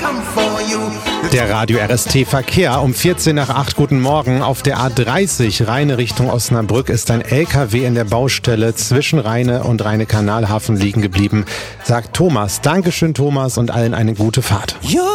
Der Radio RST Verkehr um 7:45. Guten Morgen. Auf der A30 Rheine Richtung Osnabrück ist ein LKW in der Baustelle zwischen Rheine und Rheine-Kanalhafen liegen geblieben, sagt Thomas. Dankeschön, Thomas, und allen eine gute Fahrt.